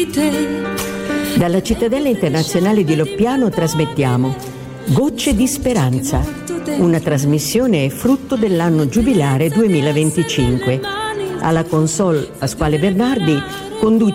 Dalla Cittadella Internazionale di Loppiano trasmettiamo Gocce di Speranza, una trasmissione frutto dell'anno giubilare 2025. Alla console Pasquale Bernardi conduce